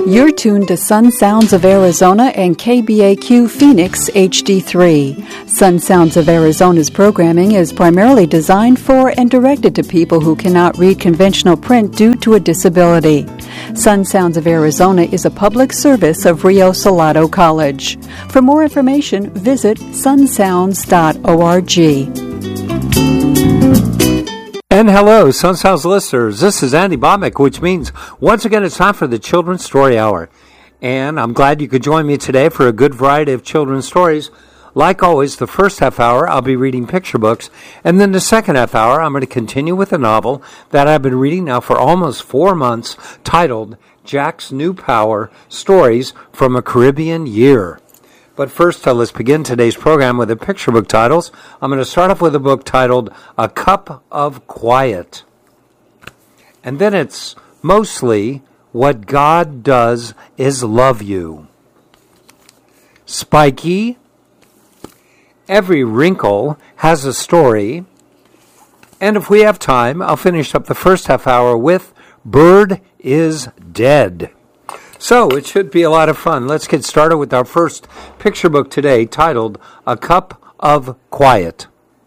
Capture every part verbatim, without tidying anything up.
You're tuned to Sun Sounds of Arizona and K B A Q Phoenix H D three. Sun Sounds of Arizona's programming is primarily designed for and directed to people who cannot read conventional print due to a disability. Sun Sounds of Arizona is a public service of Rio Salado College. For more information, visit sun sounds dot org. And hello, Sun Sounds listeners. This is Andy Bomick, which means once again it's time for the Children's Story Hour. And I'm glad you could join me today for a good variety of children's stories. Like always, the first half hour I'll be reading picture books, and then the second half hour I'm going to continue with a novel that I've been reading now for almost four months titled Jack's New Power, Stories from a Caribbean Year. But first, uh, let's begin today's program with the picture book titles. I'm going to start off with a book titled A Cup of Quiet. And then it's mostly What God Does Is Love You. Spiky. Every Wrinkle Has a Story. And if we have time, I'll finish up the first half hour with Bird is Dead. So, it should be a lot of fun. Let's get started with our first picture book today titled A Cup of Quiet.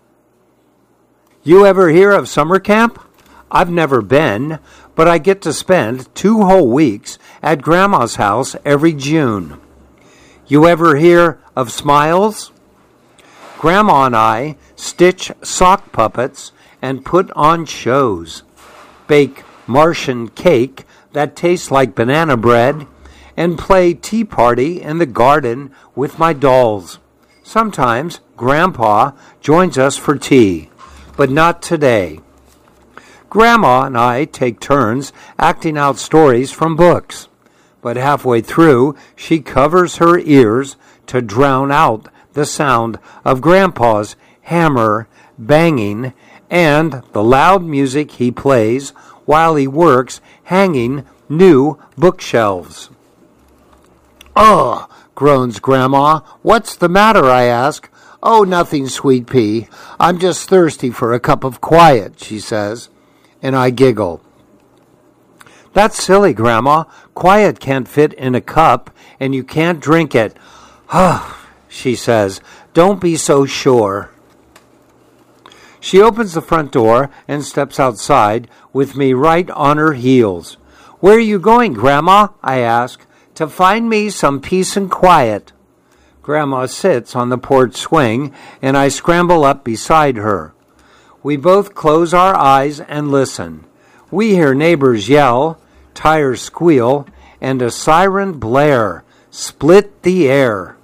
You ever hear of summer camp? I've never been, but I get to spend two whole weeks at Grandma's house every June. You ever hear of Smiles? Grandma and I stitch sock puppets and put on shows, bake Martian cake that tastes like banana bread, and play tea party in the garden with my dolls. Sometimes Grandpa joins us for tea, but not today. Grandma and I take turns acting out stories from books, but halfway through she covers her ears to drown out the sound of Grandpa's hammer banging and the loud music he plays while he works hanging new bookshelves. Ugh, groans Grandma. What's the matter, I ask. Oh, nothing, sweet pea. I'm just thirsty for a cup of quiet, she says, and I giggle. That's silly, Grandma. Quiet can't fit in a cup, and you can't drink it. Ah, she says, don't be so sure. She opens the front door and steps outside with me right on her heels. Where are you going, Grandma? I ask. To find me some peace and quiet. Grandma sits on the porch swing, and I scramble up beside her. We both close our eyes and listen. We hear neighbors yell, tires squeal, and a siren blare, split the air.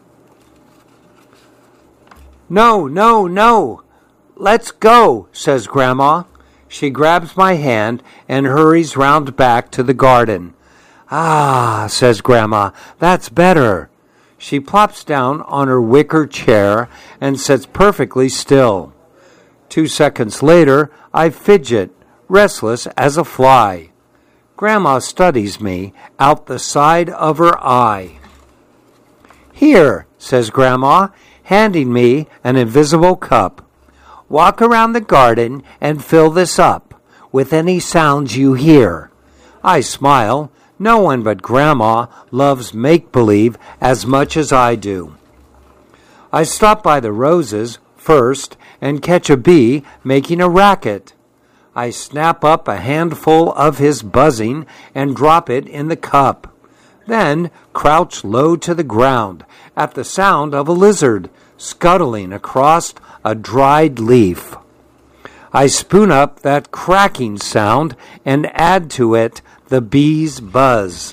No, no, no. Let's go, says Grandma. She grabs my hand and hurries round back to the garden. Ah, says Grandma, that's better. She plops down on her wicker chair and sits perfectly still. Two seconds later, I fidget, restless as a fly. Grandma studies me out the side of her eye. Here, says Grandma, handing me an invisible cup. Walk around the garden and fill this up with any sounds you hear. I smile. No one but Grandma loves make-believe as much as I do. I stop by the roses first and catch a bee making a racket. I snap up a handful of his buzzing and drop it in the cup. Then crouch low to the ground at the sound of a lizard scuttling across a dried leaf. I spoon up that cracking sound and add to it the bee's buzz.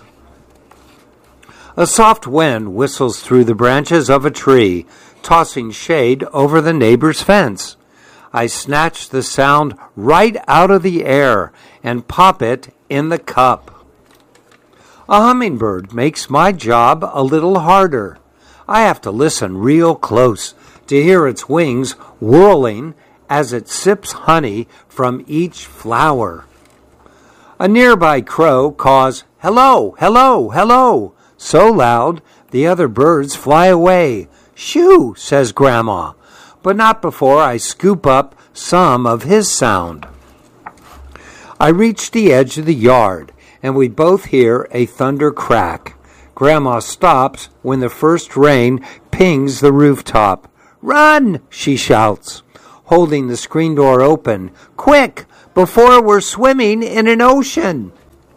A soft wind whistles through the branches of a tree, tossing shade over the neighbor's fence. I snatch the sound right out of the air and pop it in the cup. A hummingbird makes my job a little harder. I have to listen real close to hear its wings whirling as it sips honey from each flower. A nearby crow caws, hello, hello, hello, so loud the other birds fly away. Shoo, says Grandma, but not before I scoop up some of his sound. I reach the edge of the yard, and we both hear a thunder crack. Grandma stops when the first rain pings the rooftop. "Run!" she shouts, holding the screen door open. "Quick, before we're swimming in an ocean!"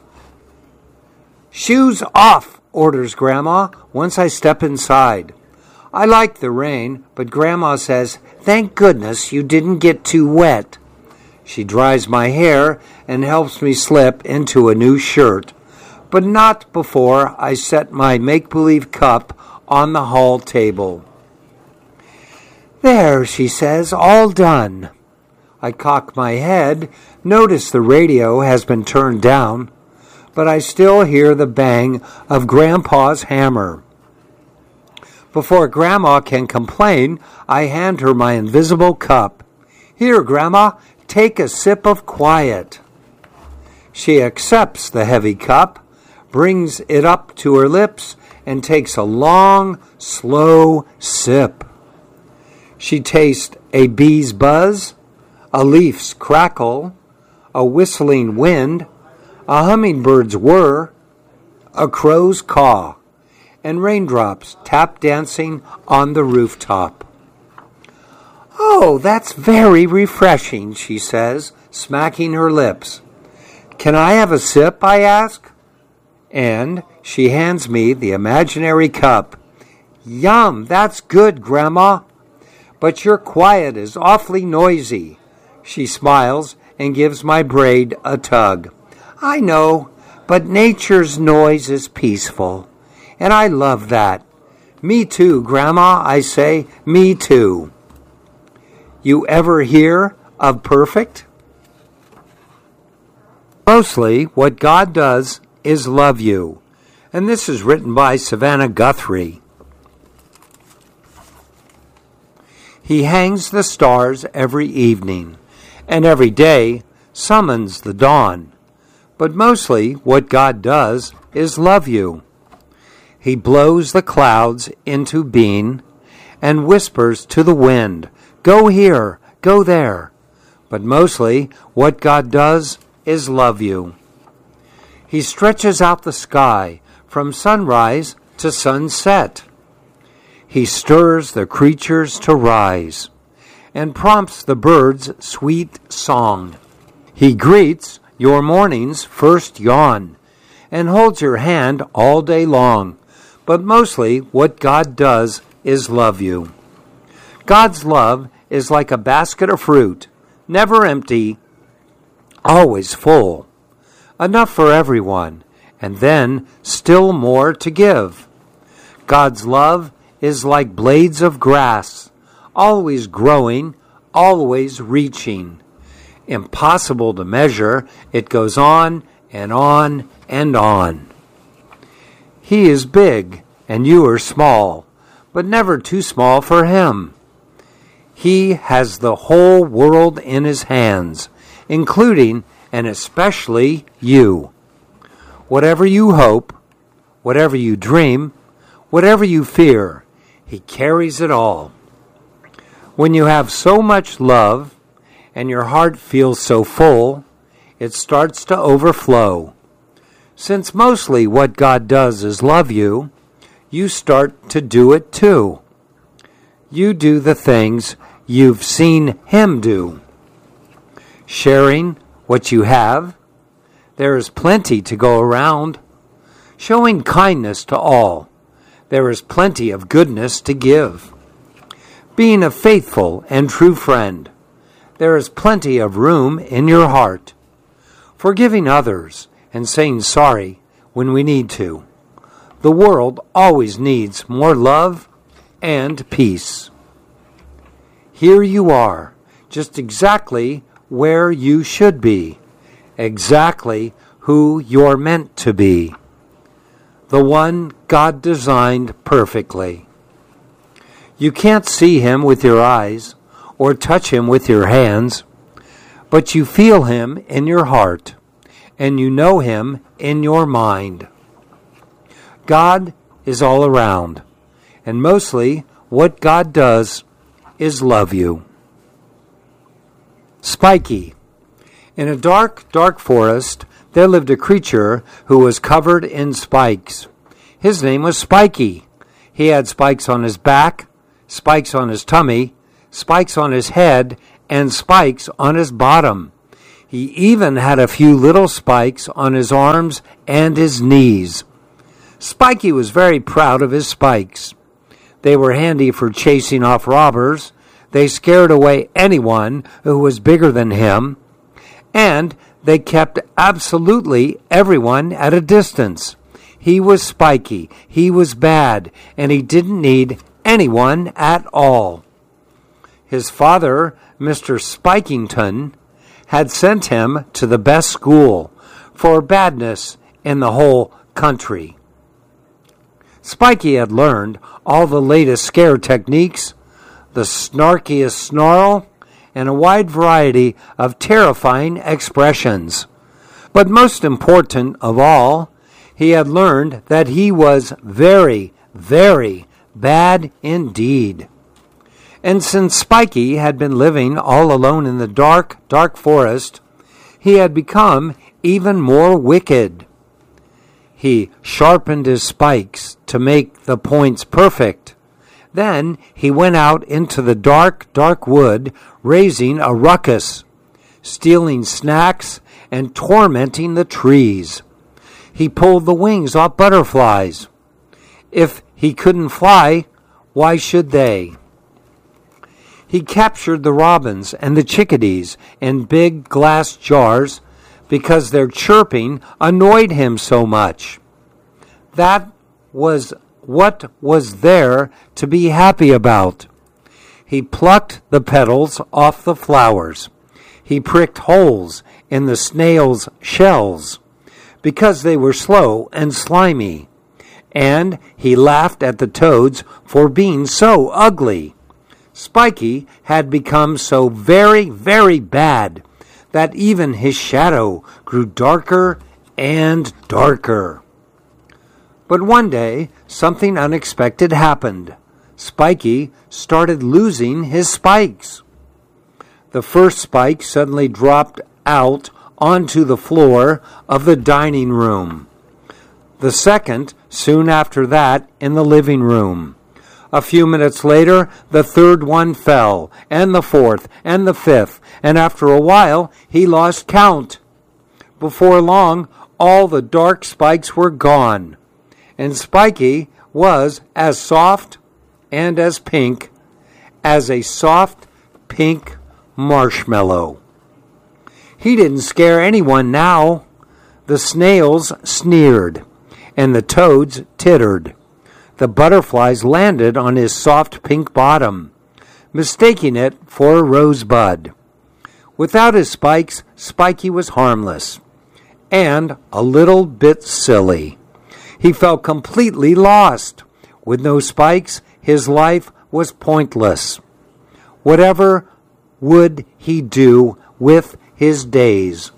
"Shoes off," orders Grandma once I step inside. I like the rain, but Grandma says, "Thank goodness you didn't get too wet." She dries my hair and helps me slip into a new shirt, but not before I set my make-believe cup on the hall table. "There," she says, "all done." I cock my head, notice the radio has been turned down, but I still hear the bang of Grandpa's hammer. Before Grandma can complain, I hand her my invisible cup. "Here, Grandma, take a sip of quiet." She accepts the heavy cup, brings it up to her lips, and takes a long, slow sip. She tastes a bee's buzz, a leaf's crackle, a whistling wind, a hummingbird's whir, a crow's caw, and raindrops tap dancing on the rooftop. "Oh, that's very refreshing," she says, smacking her lips. "Can I have a sip?" I ask. And she hands me the imaginary cup. "Yum, that's good, Grandma. But your quiet is awfully noisy." She smiles and gives my braid a tug. "I know, but nature's noise is peaceful. And I love that." "Me too, Grandma," I say. "Me too." You ever hear of perfect? Mostly, what God does is love you. And this is written by Savannah Guthrie. He hangs the stars every evening, and every day summons the dawn. But mostly, what God does is love you. He blows the clouds into being and whispers to the wind, "Go here, go there." But mostly, what God does is love you. He stretches out the sky from sunrise to sunset. He stirs the creatures to rise and prompts the birds' sweet song. He greets your morning's first yawn and holds your hand all day long. But mostly, what God does is love you. God's love is like a basket of fruit, never empty, always full, enough for everyone, and then still more to give. God's love is like blades of grass, always growing, always reaching. Impossible to measure, it goes on and on and on. He is big, and you are small, but never too small for him. He has the whole world in his hands, including and especially you. Whatever you hope, whatever you dream, whatever you fear, he carries it all. When you have so much love and your heart feels so full, it starts to overflow. Since mostly what God does is love you, you start to do it too. You do the things you've seen him do. Sharing what you have, there is plenty to go around. Showing kindness to all, there is plenty of goodness to give. Being a faithful and true friend, there is plenty of room in your heart. Forgiving others and saying sorry when we need to. The world always needs more love and peace. Here you are, just exactly where you should be, exactly who you're meant to be, the one God designed perfectly. You can't see him with your eyes or touch him with your hands, but you feel him in your heart, and you know him in your mind. God is all around, and mostly what God does is love you. Spiky. In a dark, dark forest, there lived a creature who was covered in spikes. His name was Spiky. He had spikes on his back, spikes on his tummy, spikes on his head, and spikes on his bottom. He even had a few little spikes on his arms and his knees. Spiky was very proud of his spikes. They were handy for chasing off robbers. They scared away anyone who was bigger than him. And they kept absolutely everyone at a distance. He was Spiky. He was bad. And he didn't need anyone at all. His father, Mister Spikington, had sent him to the best school for badness in the whole country. Spiky had learned all the latest scare techniques, the snarkiest snarl, and a wide variety of terrifying expressions. But most important of all, he had learned that he was very, very bad indeed. And since Spiky had been living all alone in the dark, dark forest, he had become even more wicked. He sharpened his spikes to make the points perfect. Then he went out into the dark, dark wood, raising a ruckus, stealing snacks and tormenting the trees. He pulled the wings off butterflies. If he couldn't fly, why should they? He captured the robins and the chickadees in big glass jars because their chirping annoyed him so much. That was what was there to be happy about. He plucked the petals off the flowers. He pricked holes in the snails' shells because they were slow and slimy. And he laughed at the toads for being so ugly. Spiky had become so very, very bad that even his shadow grew darker and darker. But one day, something unexpected happened. Spiky started losing his spikes. The first spike suddenly dropped out onto the floor of the dining room. The second, soon after that, in the living room. A few minutes later, the third one fell, and the fourth, and the fifth, and after a while, he lost count. Before long, all the dark spikes were gone, and Spiky was as soft and as pink as a soft pink marshmallow. He didn't scare anyone now. The snails sneered, and the toads tittered. The butterflies landed on his soft pink bottom, mistaking it for a rosebud. Without his spikes, Spiky was harmless and a little bit silly. He felt completely lost. With no spikes, his life was pointless. Whatever would he do with his days?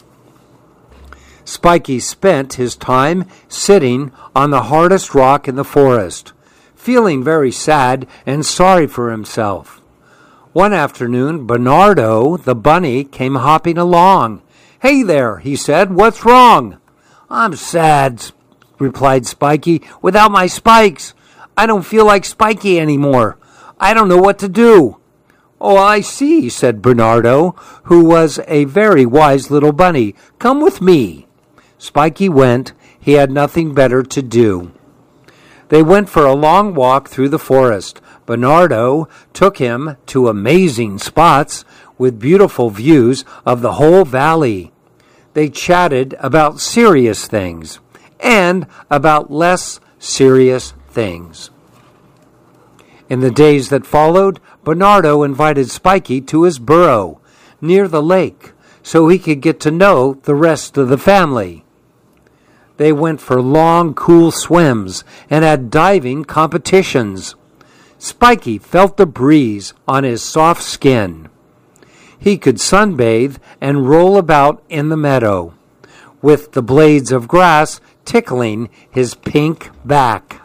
Spiky spent his time sitting on the hardest rock in the forest, feeling very sad and sorry for himself. One afternoon, Bernardo, the bunny, came hopping along. "Hey there," he said, "what's wrong?" "I'm sad," replied Spiky, "without my spikes. I don't feel like Spiky anymore. I don't know what to do." "Oh, I see," said Bernardo, who was a very wise little bunny. "Come with me." Spiky went. He had nothing better to do. They went for a long walk through the forest. Bernardo took him to amazing spots with beautiful views of the whole valley. They chatted about serious things and about less serious things. In the days that followed, Bernardo invited Spiky to his burrow near the lake so he could get to know the rest of the family. They went for long, cool swims and had diving competitions. Spiky felt the breeze on his soft skin. He could sunbathe and roll about in the meadow, with the blades of grass tickling his pink back.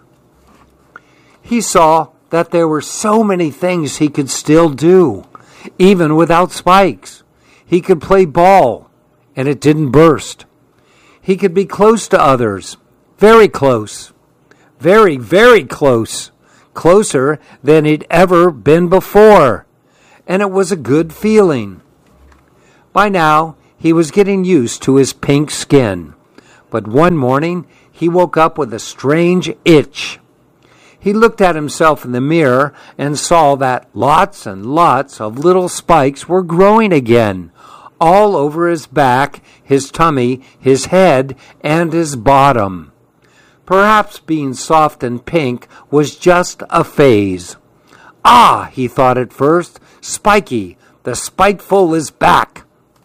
He saw that there were so many things he could still do, even without spikes. He could play ball, and it didn't burst. He could be close to others, very close, Very, very close. Closer than he'd ever been before. And it was a good feeling. By now, he was getting used to his pink skin. But one morning, he woke up with a strange itch. He looked at himself in the mirror and saw that lots and lots of little spikes were growing again, all over his back, his tummy, his head, and his bottom. Perhaps being soft and pink was just a phase. Ah, he thought at first, Spiky, the spiteful, is back.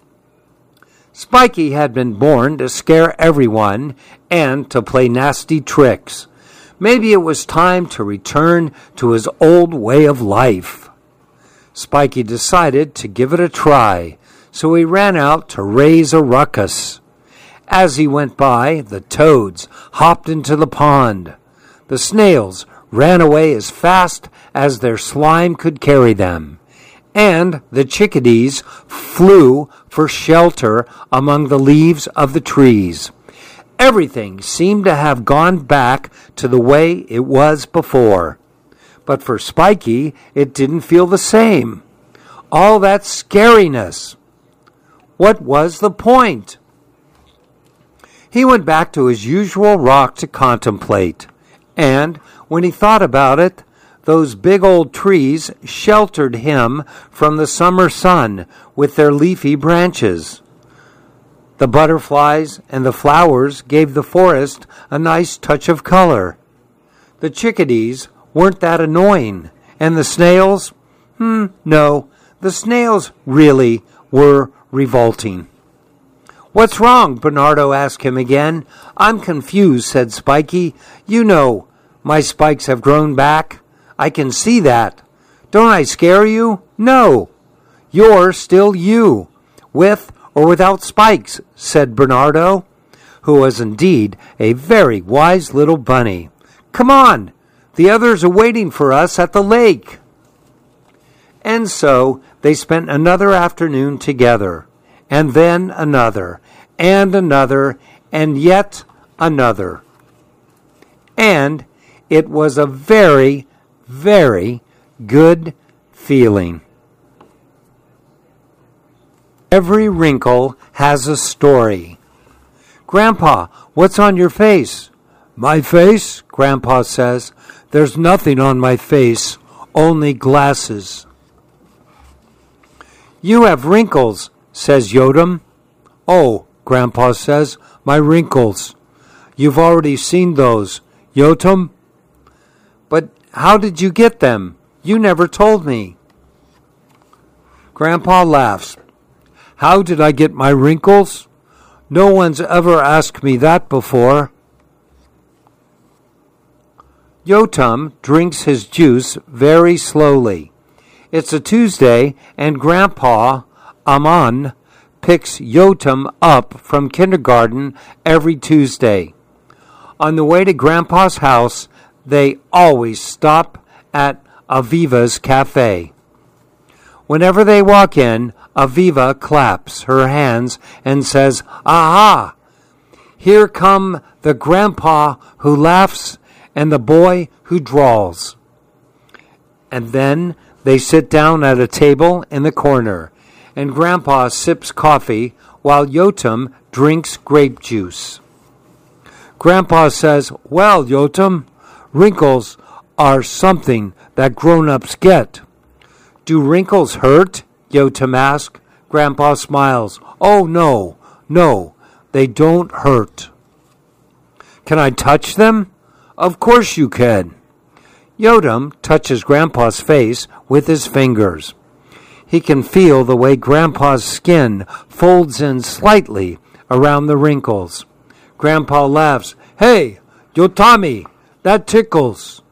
Spiky had been born to scare everyone and to play nasty tricks. Maybe it was time to return to his old way of life. Spiky decided to give it a try, so he ran out to raise a ruckus. As he went by, the toads hopped into the pond. The snails ran away as fast as their slime could carry them. And the chickadees flew for shelter among the leaves of the trees. Everything seemed to have gone back to the way it was before. But for Spiky, it didn't feel the same. All that scariness. What was the point? He went back to his usual rock to contemplate. And when he thought about it, those big old trees sheltered him from the summer sun with their leafy branches. The butterflies and the flowers gave the forest a nice touch of color. The chickadees weren't that annoying, and the snails, hmm, no, the snails really were revolting. "What's wrong?" Bernardo asked him again. "I'm confused," said Spiky. "You know, my spikes have grown back. I can see that. Don't I scare you?" "No, you're still you, with or without spikes," said Bernardo, who was indeed a very wise little bunny. "Come on, the others are waiting for us at the lake." And so they spent another afternoon together, and then another, and another, and yet another. And it was a very, very good feeling. Every wrinkle has a story. "Grandpa, what's on your face?" "My face?" Grandpa says. "There's nothing on my face, only glasses." "You have wrinkles," says Yotam. "Oh," Grandpa says, "my wrinkles. You've already seen those, Yotam." "But how did you get them? You never told me." Grandpa laughs. "How did I get my wrinkles? No one's ever asked me that before." Yotam drinks his juice very slowly. It's a Tuesday, and Grandpa Aman picks Yotam up from kindergarten every Tuesday. On the way to Grandpa's house, they always stop at Aviva's cafe. Whenever they walk in, Aviva claps her hands and says, "Aha! Here come the grandpa who laughs and the boy who draws." And then they sit down at a table in the corner, and Grandpa sips coffee while Yotam drinks grape juice. Grandpa says, "Well, Yotam, wrinkles are something that grown-ups get." "Do wrinkles hurt?" Yotam asks. Grandpa smiles. "Oh, no, no, they don't hurt." "Can I touch them?" "Of course you can." Yotam touches Grandpa's face with his fingers. He can feel the way Grandpa's skin folds in slightly around the wrinkles. Grandpa laughs. "Hey, Yotami, that tickles."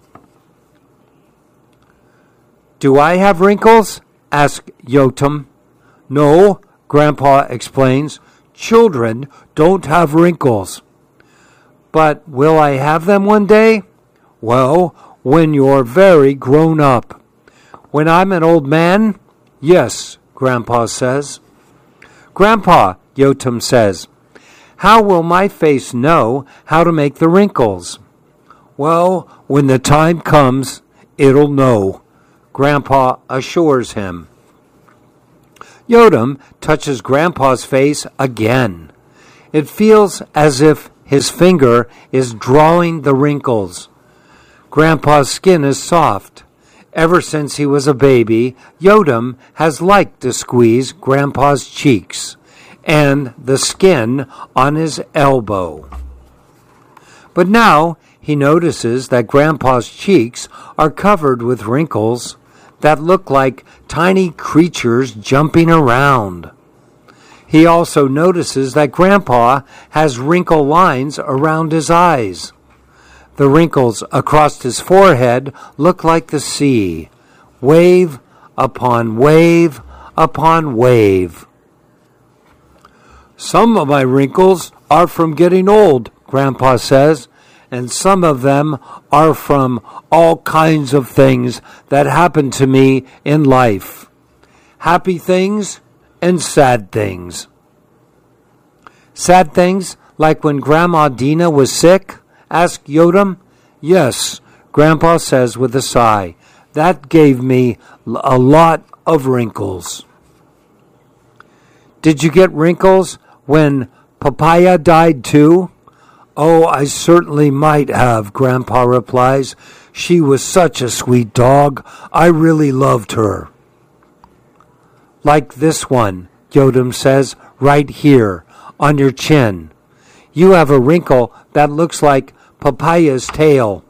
"Do I have wrinkles?" asks Yotam. "No," Grandpa explains. "Children don't have wrinkles." "But will I have them one day?" "Well, when you're very grown up." "When I'm an old man?" "Yes," Grandpa says. "Grandpa," Yotam says, "how will my face know how to make the wrinkles?" Well, when the time comes, it'll know, Grandpa assures him. Yotam touches Grandpa's face again. It feels as if his finger is drawing the wrinkles. Grandpa's skin is soft. Ever since he was a baby, Yotam has liked to squeeze Grandpa's cheeks and the skin on his elbow. But now he notices that Grandpa's cheeks are covered with wrinkles that look like tiny creatures jumping around. He also notices that Grandpa has wrinkle lines around his eyes. The wrinkles across his forehead look like the sea, wave upon wave upon wave. Some of my wrinkles are from getting old, Grandpa says, and some of them are from all kinds of things that happen to me in life. Happy things and sad things. Sad things like when Grandma Dina was sick? Asked Yotam. Yes, Grandpa says with a sigh. That gave me a lot of wrinkles. Did you get wrinkles when Papaya died too? Oh, I certainly might have, Grandpa replies. She was such a sweet dog. I really loved her. Like this one, Yotam says, right here, on your chin. You have a wrinkle that looks like Papaya's tail.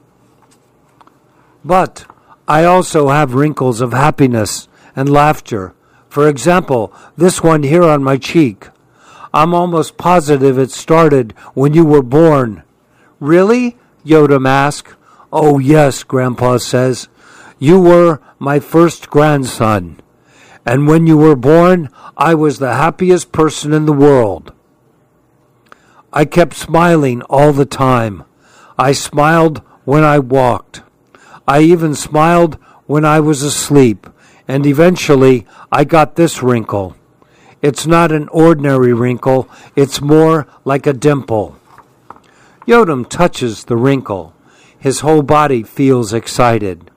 But I also have wrinkles of happiness and laughter. For example, this one here on my cheek. I'm almost positive it started when you were born. Really? Yotam asks. Oh, yes, Grandpa says. You were my first grandson. And when you were born, I was the happiest person in the world. I kept smiling all the time. I smiled when I walked. I even smiled when I was asleep. And eventually, I got this wrinkle. It's not an ordinary wrinkle. It's more like a dimple. Yotam touches the wrinkle. His whole body feels excited.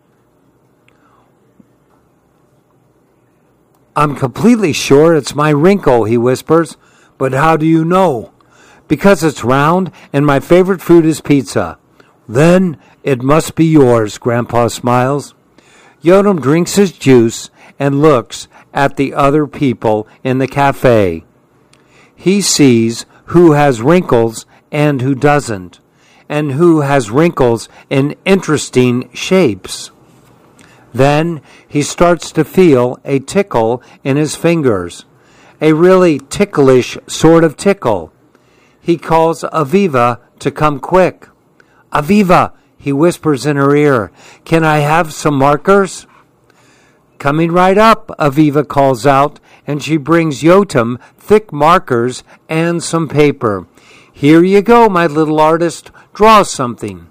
I'm completely sure it's my wrinkle, he whispers. But how do you know? Because it's round and my favorite food is pizza. Then it must be yours, Grandpa smiles. Yotam drinks his juice and looks at the other people in the cafe. He sees who has wrinkles and who doesn't, and who has wrinkles in interesting shapes. Then he starts to feel a tickle in his fingers, a really ticklish sort of tickle. He calls Aviva to come quick. Aviva, he whispers in her ear, can I have some markers? Coming right up, Aviva calls out, and she brings Yotam thick markers and some paper. Here you go, my little artist. Draw something.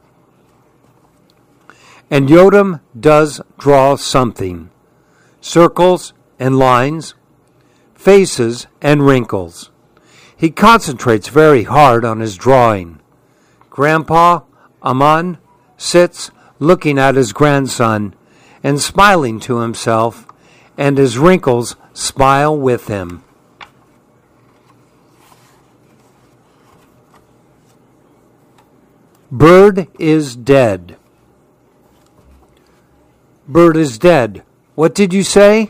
And Yotam does draw something. Circles and lines, faces and wrinkles. He concentrates very hard on his drawing. Grandpa, Aman, sits looking at his grandson and smiling to himself, and his wrinkles smile with him. Bird is dead. Bird is dead. What did you say?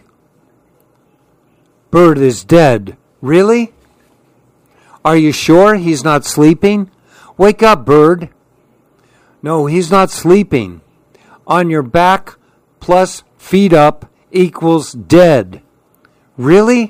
Bird is dead. Really? Are you sure he's not sleeping? Wake up, Bird. No, he's not sleeping. On your back plus feet up equals dead. Really?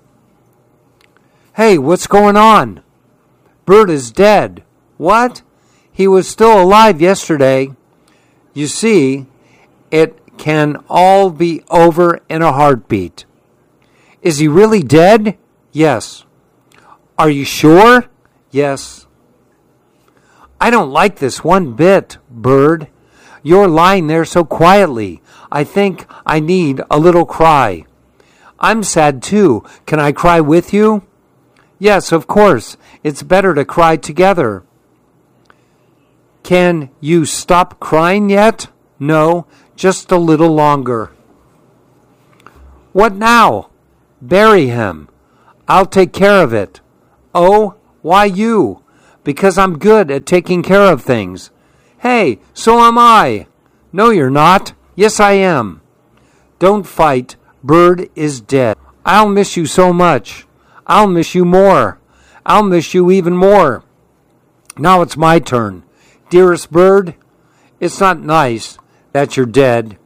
Hey, what's going on? Bird is dead. What? He was still alive yesterday. You see, it can all be over in a heartbeat. Is he really dead? Yes. Are you sure? Yes. I don't like this one bit, Bird. You're lying there so quietly. I think I need a little cry. I'm sad too. Can I cry with you? Yes, of course. It's better to cry together. Can you stop crying yet? No, just a little longer. What now? Bury him. I'll take care of it. Oh, why you? Because I'm good at taking care of things. Hey, so am I. No, you're not. Yes, I am. Don't fight. Bird is dead. I'll miss you so much. I'll miss you more. I'll miss you even more. Now it's my turn. Dearest bird, it's not nice that you're dead.